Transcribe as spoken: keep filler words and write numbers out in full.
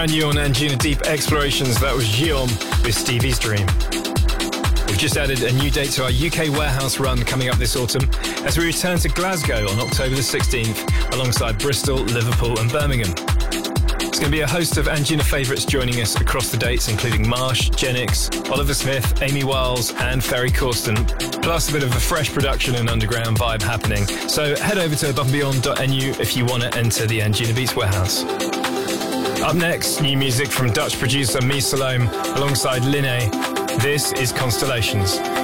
Brand new on Anjuna Deep Explorations, that was Guillaume with Stevie's Dream. We've just added a new date to our U K warehouse run coming up this autumn as we return to Glasgow on October the sixteenth alongside Bristol, Liverpool and Birmingham. There's going to be a host of Anjuna favourites joining us across the dates, including Marsh, Genix, Oliver Smith, Amy Wiles and Ferry Corsten, plus a bit of a fresh production and underground vibe happening. So head over to above and beyond dot n u if you want to enter the Anjuna Beats warehouse. Up next, new music from Dutch producer Mies Salome alongside Linné. This is Constellations.